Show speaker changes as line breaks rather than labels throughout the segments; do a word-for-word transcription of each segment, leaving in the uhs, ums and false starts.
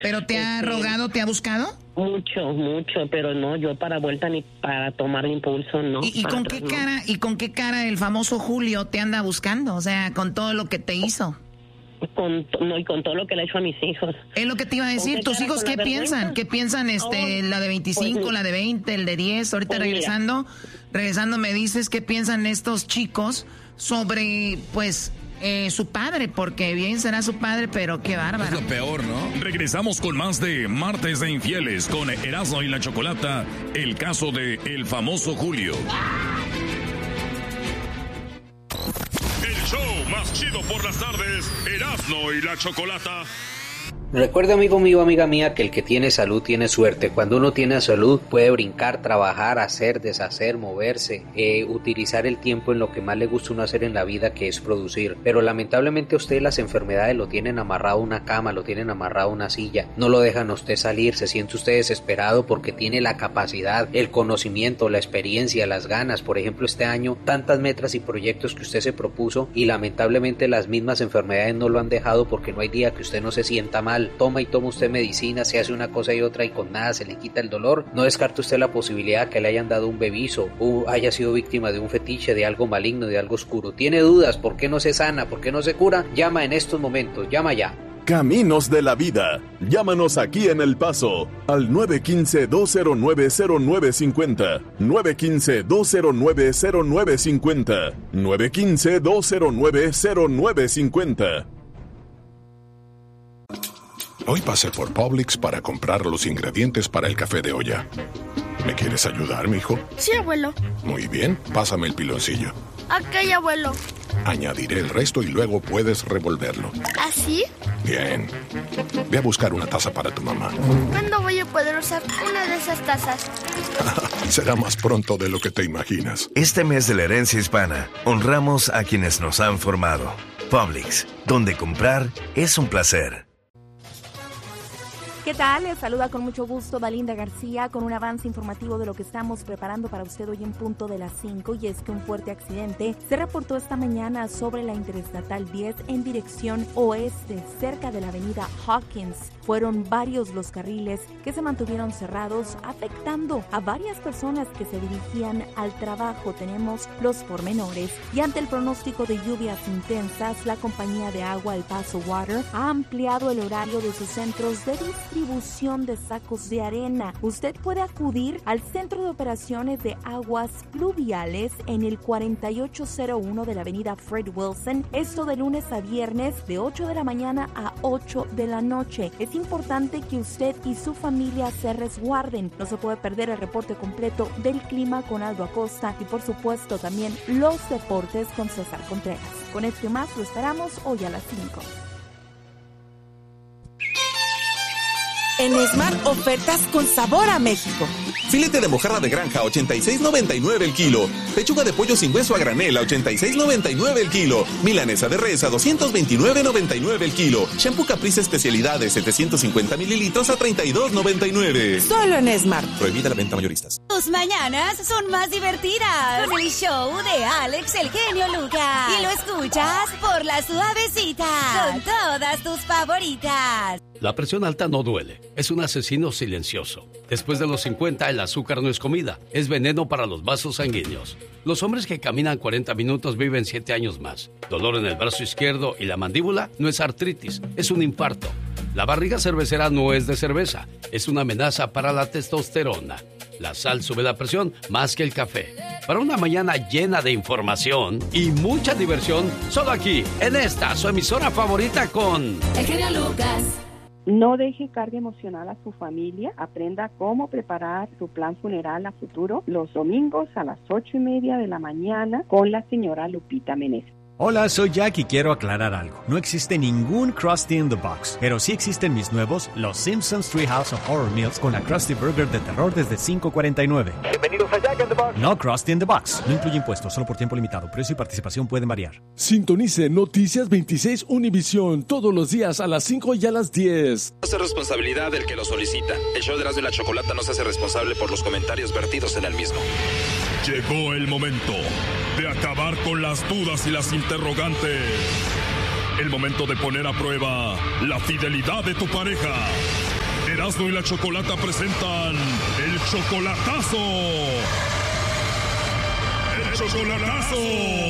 ¿Pero te ha
Este,
rogado, te ha buscado?
Mucho, mucho, pero no, yo para vuelta ni para tomar impulso, no.
¿Y, y con
atrás,
qué
no.
cara, y con qué cara el famoso Julio te anda buscando? O sea, con todo lo que te hizo.
Con, no, y con todo lo que le he hecho a mis hijos.
Es lo que te iba a decir.
qué
¿Tus
cara?
hijos
¿Con
qué
la
piensan?
vergüenza?
¿Qué piensan este,
Oh,
la de veinticinco,
pues,
la de veinte, el de diez? Ahorita
pues,
regresando, regresando me dices qué piensan estos chicos sobre, pues, eh, su padre, porque bien será su padre, pero qué bárbaro.
Es lo peor, ¿no? Regresamos con más de Martes de Infieles con Erasmo y la Chocolata, el caso de el famoso Julio. El show más chido por las tardes, Erasmo y la Chocolata.
Recuerda, amigo mío, amiga mía, que el que tiene salud tiene suerte. Cuando uno tiene salud puede brincar, trabajar, hacer, deshacer, moverse, eh, utilizar el tiempo en lo que más le gusta uno hacer en la vida, que es producir. Pero lamentablemente a usted las enfermedades lo tienen amarrado a una cama, lo tienen amarrado a una silla, no lo dejan a usted salir, se siente usted desesperado porque tiene la capacidad, el conocimiento, la experiencia, las ganas. Por ejemplo, este año tantas metas y proyectos que usted se propuso y lamentablemente las mismas enfermedades no lo han dejado, porque no hay día que usted no se sienta mal. Toma y toma usted medicina, se hace una cosa y otra y con nada se le quita el dolor. No descarte usted la posibilidad que le hayan dado un bebizo o haya sido víctima de un fetiche, de algo maligno, de algo oscuro. ¿Tiene dudas? ¿Por qué no se sana? ¿Por qué no se cura? Llama en estos momentos, llama ya.
Caminos de la Vida. Llámanos aquí en El Paso al nueve uno cinco, dos cero nueve, cero nueve cinco cero, nueve uno cinco, dos cero nueve, cero nueve cinco cero, nueve uno cinco, dos cero nueve, cero nueve cinco cero.
Hoy pasé por Publix para comprar los ingredientes para el café de olla. ¿Me quieres ayudar, mijo?
Sí, abuelo.
Muy bien, pásame el piloncillo.
Ok, abuelo.
Añadiré el resto y luego puedes revolverlo.
¿Así?
Bien. Ve a buscar una taza para tu mamá.
¿Cuándo voy a poder usar una de esas tazas?
Será más pronto de lo que te imaginas.
Este mes de la herencia hispana, honramos a quienes nos han formado. Publix, donde comprar es un placer.
¿Qué tal? Les saluda con mucho gusto Dalinda García con un avance informativo de lo que estamos preparando para usted hoy en punto de las cinco, y es que un fuerte accidente se reportó esta mañana sobre la Interestatal diez en dirección oeste, cerca de la avenida Hawkins. Fueron varios los carriles que se mantuvieron cerrados, afectando a varias personas que se dirigían al trabajo. Tenemos los pormenores. Y ante el pronóstico de lluvias intensas, la compañía de agua El Paso Water ha ampliado el horario de sus centros de distribución de sacos de arena. Usted puede acudir al Centro de Operaciones de Aguas Pluviales en el cuarenta y ocho cero uno de la avenida Fred Wilson, esto de lunes a viernes de ocho de la mañana a ocho de la noche. Es importante que usted y su familia se resguarden. No se puede perder el reporte completo del clima con Aldo Acosta y por supuesto también los deportes con César Contreras. Con esto y más lo esperamos hoy a las cinco.
En Smart, ofertas con sabor a México.
Filete de mojarra de granja, ochenta y seis noventa y nueve el kilo. Pechuga de pollo sin hueso a granel, a ochenta y seis noventa y nueve el kilo. Milanesa de res, a doscientos veintinueve noventa y nueve el kilo. Shampoo Caprice Especialidades, setecientos cincuenta mililitros, a treinta y dos noventa y nueve.
Solo en Smart.
Prohibida la venta mayoristas.
Tus mañanas son más divertidas con el show de Alex el Genio Lucas. Y lo escuchas por La Suavecita con todas tus favoritas.
La presión alta no duele, es un asesino silencioso. Después de los cincuenta, el azúcar no es comida, es veneno para los vasos sanguíneos. Los hombres que caminan cuarenta minutos viven siete años más. Dolor en el brazo izquierdo y la mandíbula no es artritis, es un infarto. La barriga cervecera no es de cerveza, es una amenaza para la testosterona. La sal sube la presión más que el café. Para una mañana llena de información y mucha diversión, solo aquí, en esta, su emisora favorita con...
El Genio Lucas.
No deje carga emocional a su familia. Aprenda cómo preparar su plan funeral a futuro los domingos a las ocho y media de la mañana con la señora Lupita Meneses.
Hola, soy Jack y quiero aclarar algo. No existe ningún Krusty in the Box, pero sí existen mis nuevos Los Simpsons Treehouse of Horror Meals con la Krusty Burger de terror desde cinco cuarenta y nueve.
Bienvenidos a Jack in the Box.
No Krusty in the Box. No incluye impuestos, solo por tiempo limitado. Precio y participación pueden variar.
Sintonice Noticias veintiséis Univisión todos los días a las cinco y a las diez.
No es responsabilidad del que lo solicita. El show de Erasmo y la Chocolata no se hace responsable por los comentarios vertidos en el mismo.
Llegó el momento de acabar con las dudas y las interrogantes. El momento de poner a prueba la fidelidad de tu pareja. Erasmo y la Chocolata presentan el chocolatazo. ¡El chocolatazo!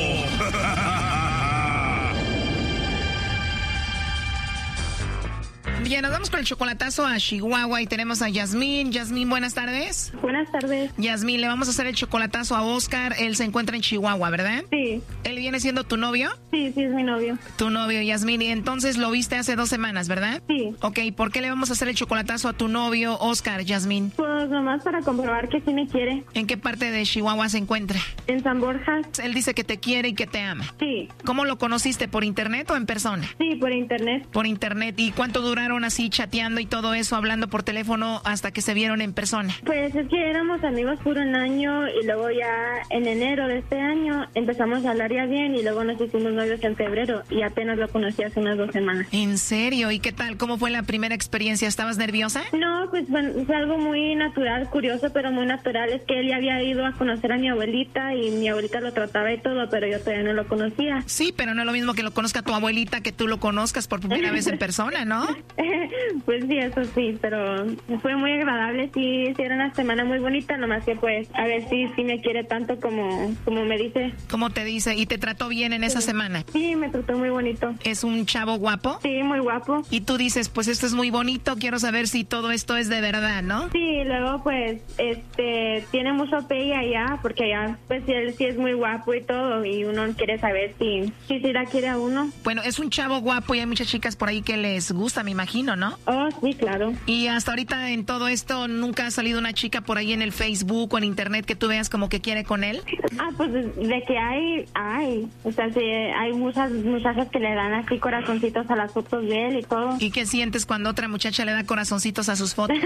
Bien, nos vamos con el chocolatazo a Chihuahua y tenemos a Yasmín. Yasmín, buenas tardes.
Buenas tardes.
Yasmín, le vamos a hacer el chocolatazo a Oscar. Él se encuentra en Chihuahua, ¿verdad?
Sí.
¿Él viene siendo tu novio?
Sí, sí, es mi novio.
Tu novio, Yasmín. Y entonces lo viste hace dos semanas, ¿verdad?
Sí.
Ok, ¿por qué le vamos a hacer el chocolatazo a tu novio, Oscar, Yasmín?
Pues nomás para comprobar que sí me quiere.
¿En qué parte de Chihuahua se encuentra?
En San Borja.
Él dice que te quiere y que te ama.
Sí.
¿Cómo lo conociste? ¿Por internet o en persona?
Sí, por internet.
Por internet. ¿Y cuánto duraron así chateando y todo eso, hablando por teléfono hasta que se vieron en persona?
Pues es que éramos amigos por un año y luego ya en enero de este año empezamos a hablar ya bien y luego nos hicimos novios en febrero y apenas lo conocí hace unas dos semanas.
¿En serio? ¿Y qué tal? ¿Cómo fue la primera experiencia? ¿Estabas nerviosa?
No, pues bueno, fue algo muy natural, curioso, pero muy natural. Es que él ya había ido a conocer a mi abuelita y mi abuelita lo trataba y todo, pero yo todavía no lo conocía.
Sí, pero no es lo mismo que lo conozca tu abuelita que tú lo conozcas por primera vez en persona, ¿no?
Pues sí, eso sí, pero fue muy agradable, sí, sí, era una semana muy bonita, nomás que pues a ver si sí me quiere tanto como, como me dice.
¿Cómo te dice? ¿Y te trató bien en esa
sí.
semana?
Sí, me trató muy bonito.
¿Es un chavo guapo?
Sí, muy guapo.
Y tú dices, pues esto es muy bonito, quiero saber si todo esto es de verdad, ¿no?
Sí, luego pues, este, tiene mucho pegue allá, porque allá, pues él sí es muy guapo y todo, y uno quiere saber si, si, si la quiere a uno.
Bueno, es un chavo guapo y hay muchas chicas por ahí que les gusta, me imagino, ¿no?
Oh, sí, claro.
Y hasta ahorita en todo esto, ¿nunca ha salido una chica por ahí en el Facebook o en internet que tú veas como que quiere con él?
Ah, pues de que hay, hay. O sea, sí, hay muchas muchachas que le dan así corazoncitos a las fotos de él y todo.
¿Y qué sientes cuando otra muchacha le da corazoncitos a sus fotos?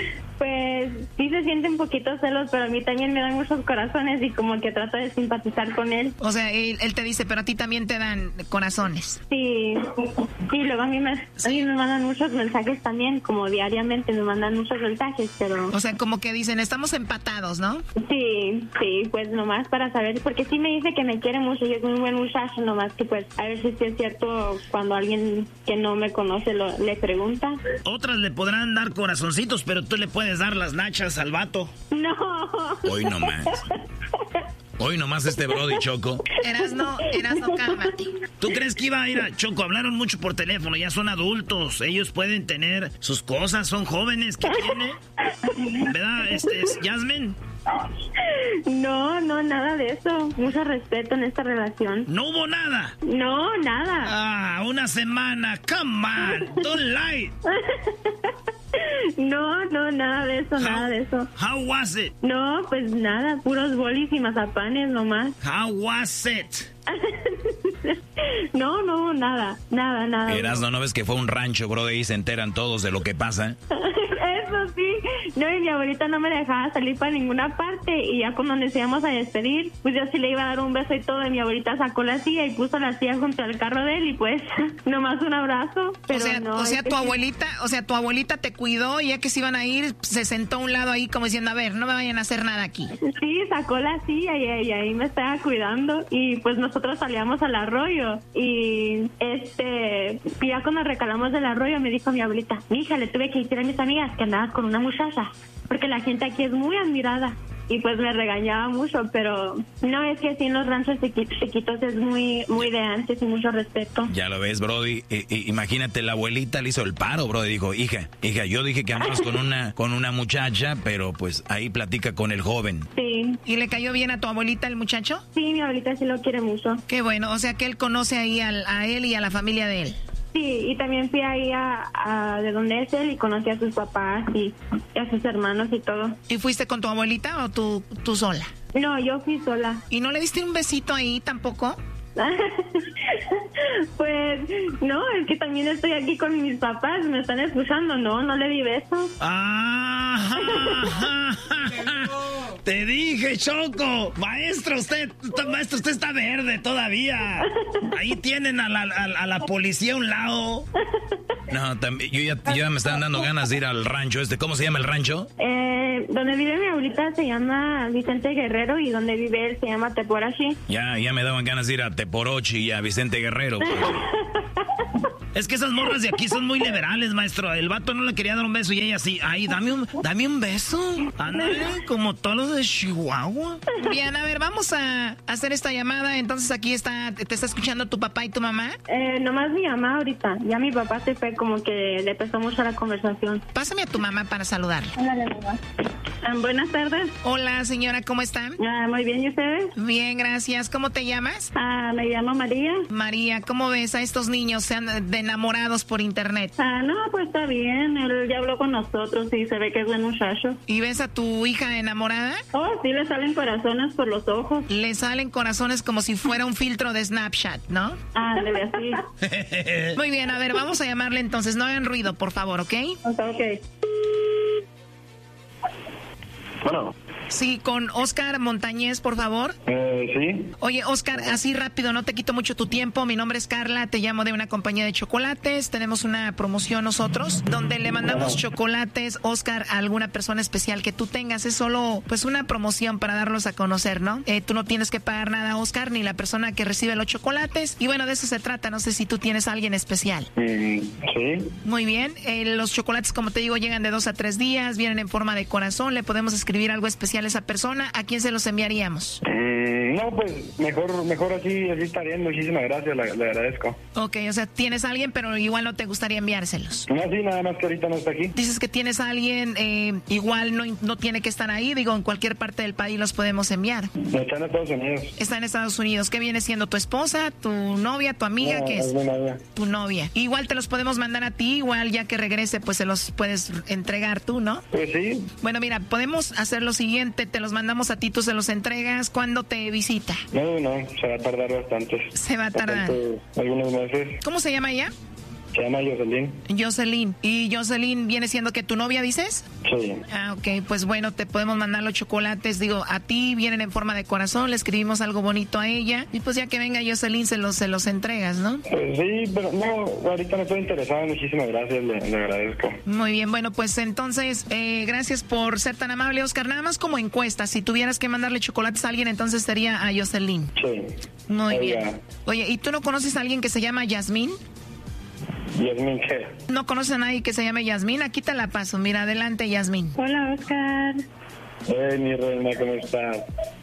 Pues sí se siente un poquito celos, pero a mí también me dan muchos corazones y como que trato de simpatizar con él.
O sea, él, él te dice, pero a ti también te dan corazones.
Sí, sí, luego a mí me, a mí me mandan muchos mensajes también, como diariamente me mandan muchos mensajes, pero...
O sea, como que dicen, estamos empatados, ¿no?
Sí, sí, pues nomás para saber, porque sí me dice que me quiere mucho y es un buen muchacho, nomás que pues a ver si sí es cierto cuando alguien que no me conoce lo, le pregunta.
Otras le podrán dar corazoncitos, pero tú le puedes dar las nachas al vato.
No.
Hoy nomás. Hoy nomás este Brody, Choco.
Erasno, Erasno, cálmate.
¿Tú crees que iba a ir a Choco? Hablaron mucho por teléfono, ya son adultos. Ellos pueden tener sus cosas, son jóvenes. ¿Qué tiene? ¿Verdad, este, Yasmin?
No, no, nada de eso. Mucho respeto en esta relación.
¿No hubo nada?
No, nada.
Ah, una semana. Come on, don't lie.
No, no, nada de eso, how, nada de eso.
How was it?
No, pues nada, puros bolis y mazapanes nomás.
How was it?
No, no, nada, nada, nada.
Erasno, ¿no ves que fue un rancho, bro? Y se enteran todos de lo que pasa.
Eso sí. No, y mi abuelita no me dejaba salir para ninguna parte. Y ya cuando nos íbamos a despedir, pues yo sí le iba a dar un beso y todo. Y mi abuelita sacó la silla y puso la silla junto al carro de él. Y pues, nomás un abrazo. Pero
o sea,
no,
o sea tu
que...
abuelita, o sea, tu abuelita te cuidó y ya que se iban a ir, se sentó a un lado ahí como diciendo, a ver, no me vayan a hacer nada aquí.
Sí, sacó la silla y, y ahí me estaba cuidando. Y pues nosotros salíamos al arroyo. Y este, ya cuando recalamos del arroyo me dijo mi abuelita, hija, le tuve que decir a mis amigas que andabas con una muchacha, porque la gente aquí es muy admirada. Y pues me regañaba mucho, pero no, es que así en los ranchos chiquitos es muy muy de antes y mucho respeto.
Ya lo ves, Brody. I, I, imagínate, la abuelita le hizo el paro, Brody. Dijo, hija, hija, yo dije que andabas con una con una muchacha, pero pues ahí platica con el joven.
Sí.
¿Y le cayó bien a tu abuelita el muchacho?
Sí, mi abuelita sí lo quiere mucho.
Qué bueno, o sea que él conoce ahí al, a él y a la familia de él.
Sí, y también fui ahí a, a de donde es él y conocí a sus papás y a sus hermanos y todo.
¿Y fuiste con tu abuelita o tú, tú sola?
No, yo fui sola.
¿Y no le diste un besito ahí tampoco?
Pues no, es que también estoy aquí con mis papás, me están escuchando, no, no le di besos.
Ah, te dije, Choco, maestro, usted, maestro, usted está verde todavía. Ahí tienen a la, a, a la policía a un lado. No, también, yo ya, yo ya me están dando ganas de ir al rancho este. ¿Cómo se llama el rancho?
Eh, donde vive mi abuelita se llama Vicente Guerrero y donde vive él se llama Teporochi.
Ya, ya me daban ganas de ir a Teporochi y a Vicente Guerrero. Es que esas morras de aquí son muy liberales, maestro. El vato no le quería dar un beso y ella sí. Ay, dame un, dame un beso. Ándale, como todos los de Chihuahua.
Bien, a ver, vamos a hacer esta llamada. Entonces aquí está, te está escuchando tu papá y tu mamá.
Eh, nomás mi mamá ahorita. Ya mi papá se fue, como que le pesó mucho la conversación.
Pásame a tu mamá para saludar.
Hola, mamá. Um, buenas tardes.
Hola, señora, ¿cómo están?
Ah, muy bien, ¿y ustedes?
Bien, gracias. ¿Cómo te llamas?
Ah, me llamo María.
María, ¿cómo ves a estos niños sean de enamorados por internet?
Ah, no, pues está bien. Él ya habló con nosotros y se ve que es buen muchacho.
¿Y ves a tu hija enamorada?
Oh, sí, le salen corazones por los ojos.
Le salen corazones como si fuera un filtro de Snapchat, ¿no?
Ah, le ve así.
Muy bien, a ver, vamos a llamarle entonces. No hagan ruido, por favor, ¿ok?
Ok, ok.
Bueno.
Sí, con Oscar Montañez, por favor.
Eh, sí.
Oye, Oscar, así rápido, no te quito mucho tu tiempo. Mi nombre es Carla, te llamo de una compañía de chocolates. Tenemos una promoción nosotros donde le mandamos chocolates, Oscar, a alguna persona especial que tú tengas. Es solo, pues, una promoción para darlos a conocer, ¿no? Eh, tú no tienes que pagar nada, Oscar, ni la persona que recibe los chocolates. Y bueno, de eso se trata. No sé si tú tienes a alguien especial.
Mm, sí.
Muy bien. Eh, los chocolates, como te digo, llegan de dos a tres días, vienen en forma de corazón. Le podemos escribir algo especial a esa persona. ¿A quién se los enviaríamos?
Mm, no, pues mejor mejor así, así está bien. Muchísimas gracias, le, le agradezco.
Ok, o sea, tienes a alguien, pero igual no te gustaría enviárselos.
No, sí, nada más que ahorita no está aquí.
Dices que tienes a alguien, eh, igual no, no tiene que estar ahí. Digo, en cualquier parte del país los podemos enviar.
Está en Estados Unidos.
Está en Estados Unidos. ¿Qué viene siendo? ¿Tu esposa, tu novia, tu amiga?
No,
¿Qué es?
es mi novia.
Tu novia. Igual te los podemos mandar a ti, igual ya que regrese, pues se los puedes entregar tú, ¿no?
Pues sí.
Bueno, mira, podemos hacer lo siguiente, te los mandamos a ti, tú se los entregas. ¿Cuándo te visita?
No, no, se va a tardar bastante.
Se va a tardar.
Bastante, algunos meses.
¿Cómo se llama ella?
Se llama Jocelyn.
Jocelyn. ¿Y Jocelyn viene siendo que tu novia, dices?
Sí.
Ah, ok. Pues bueno, te podemos mandar los chocolates. Digo, a ti vienen en forma de corazón. Le escribimos algo bonito a ella. Y pues ya que venga Jocelyn, se los, se los entregas, ¿no?
Pues sí, pero no, ahorita no estoy interesado. Muchísimas gracias, le, le agradezco.
Muy bien. Bueno, pues entonces, eh, gracias por ser tan amable, Oscar. Nada más como encuesta. Si tuvieras que mandarle chocolates a alguien, entonces sería a Jocelyn.
Sí.
Muy
Oiga.
bien. Oye, ¿y tú no conoces a alguien que se llama Yasmín?
¿Yasmín qué?
¿No conoces a nadie que se llame Yasmín? Aquí te la paso. Mira, adelante, Yasmín.
Hola, Oscar.
Eh, mi reina, ¿cómo estás?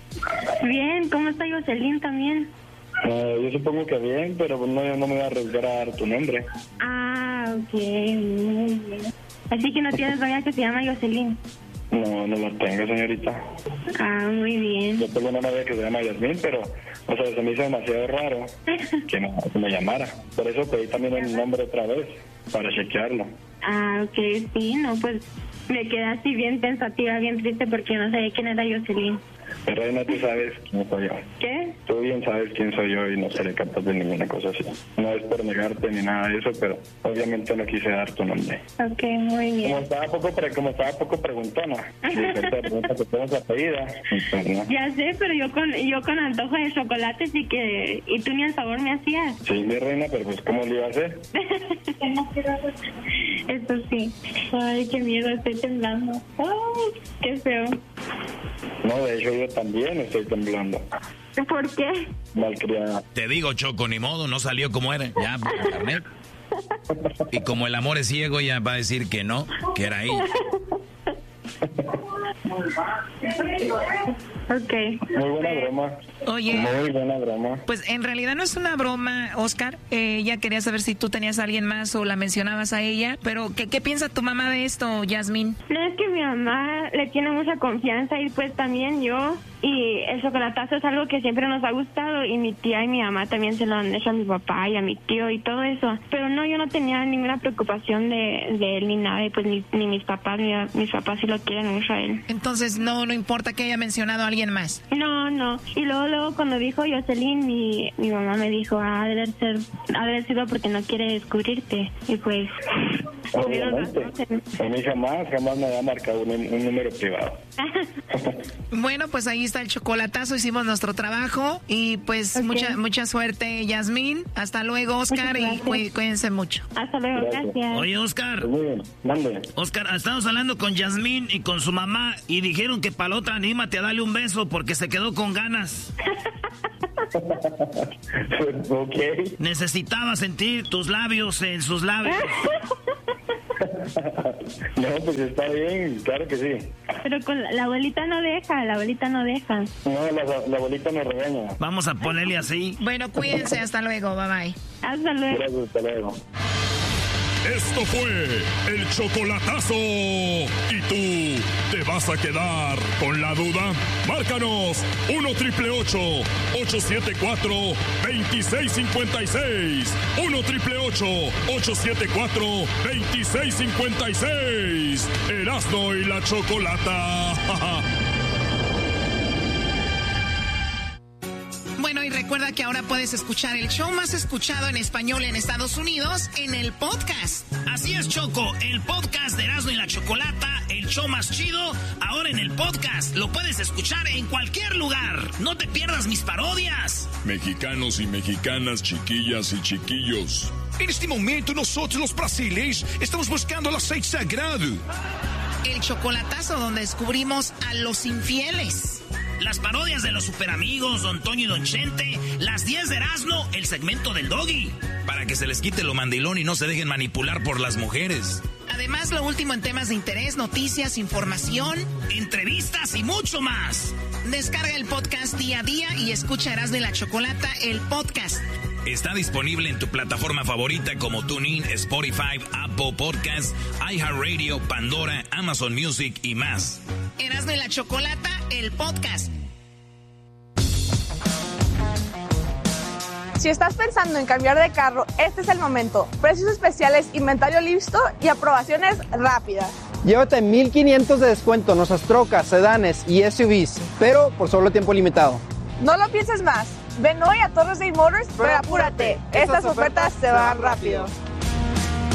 Bien, ¿cómo está Jocelyn también?
Uh, yo supongo que bien, pero no, no me voy a arriesgar a dar tu nombre.
Ah, ok, muy bien. Así que no tienes novia que se llama Jocelyn.
No, no la tengo, señorita.
Ah, muy bien.
Yo tengo una novia que se llama Yasmín, pero, o sea, se me hizo demasiado raro que me, que me llamara. Por eso pedí también el nombre otra vez, para chequearlo.
Ah, ok, sí, no, pues me quedé así bien pensativa, bien triste porque no sabía quién era Jocelyn.
Reina, tú sabes quién soy yo.
¿Qué?
Tú bien sabes quién soy yo y no seré capaz de ninguna cosa así. No es por negarte ni nada de eso, pero obviamente no quise dar tu nombre.
Ok, muy bien.
Como estaba poco, pre como estaba poco preguntona, y te pregunta que tengas apellida, pues no.
Ya sé, pero yo con yo con antojo de chocolates y que y tú ni el favor me hacías.
Sí, mi reina, pero pues ¿cómo le iba a hacer?
Eso sí. Ay, qué miedo, estoy temblando. Ay, qué feo.
No, de hecho yo también estoy temblando.
¿Por qué?
Malcriada.
Te digo, Choco, ni modo, no salió como era. Ya, por internet. Y como el amor es ciego, ya va a decir que no, que era ella.
Ok.
Muy buena broma.
Oye.
Muy buena broma.
Pues en realidad no es una broma, Oscar. Eh, ella quería saber si tú tenías a alguien más o la mencionabas a ella. Pero, ¿qué, qué piensa tu mamá de esto, Yasmín?
No, es que mi mamá le tiene mucha confianza y pues también yo. Y el chocolatazo es algo que siempre nos ha gustado y mi tía y mi mamá también se lo han hecho a mi papá y a mi tío y todo eso. Pero no, yo no tenía ninguna preocupación de, de él ni nada y pues ni, ni mis papás, ni mis papás sí lo quieren mucho a él.
Entonces no, no importa que haya mencionado a alguien más.
No, no. Y luego, luego cuando dijo Jocelyn, mi, mi mamá me dijo, ah, debe ser, ha de haber sido porque no quiere descubrirte. Y pues...
Obviamente. A mí jamás, jamás me había marcado un, un número privado.
Bueno, pues ahí está el chocolatazo, hicimos nuestro trabajo y pues okay. mucha mucha suerte, Yasmín. Hasta luego, Oscar, y cu cuídense mucho.
Hasta luego, gracias. gracias.
Oye, Oscar.
Muy bien, mande.
Oscar, estamos hablando con Yasmín y con su mamá y dijeron que para la otra anímate a darle un beso porque se quedó con ganas.
Ok.
Necesitaba sentir tus labios en sus labios.
No, pues está bien, claro que sí.
Pero con la, la abuelita no deja, la abuelita no deja.
No, la, la abuelita nos regaña.
Vamos a ponerle así.
Bueno, cuídense, hasta luego, bye bye.
Hasta luego.
Gracias, hasta luego.
Esto fue el chocolatazo. ¿Y tú te vas a quedar con la duda? Márcanos uno triple ocho, ocho siete cuatro, dos seis cinco seis. uno triple ocho, ocho siete cuatro, dos seis cinco seis. Erasmo y la Chocolata.
Bueno, y recuerda que ahora puedes escuchar el show más escuchado en español en Estados Unidos en el podcast.
Así es, Choco, el podcast de Erasmo y la Chocolata, el show más chido, ahora en el podcast. Lo puedes escuchar en cualquier lugar. No te pierdas mis parodias.
Mexicanos y mexicanas, chiquillas y chiquillos.
En este momento nosotros los brasileños estamos buscando el aceite sagrado.
El chocolatazo donde descubrimos a los infieles.
Las parodias de los superamigos, Don Toño y Don Chente, las diez de Erasmo, el segmento del Doggy. Para que se les quite lo mandilón y no se dejen manipular por las mujeres.
Además, lo último en temas de interés, noticias, información,
entrevistas y mucho más.
Descarga el podcast día a día y escucha Erasmo y la Chocolata, el podcast.
Está disponible en tu plataforma favorita como TuneIn, Spotify, Apple Podcasts, iHeartRadio, Pandora, Amazon Music y más.
Erasmo y la Chocolata, el podcast.
Si estás pensando en cambiar de carro, este es el momento. Precios especiales, inventario listo y aprobaciones rápidas.
Llévate mil quinientos de descuento en nuestras trocas, sedanes y S U Vs, pero por solo tiempo limitado.
No lo pienses más. Ven hoy a Torres Day Motors, pero apúrate. Estas ofertas se van rápido.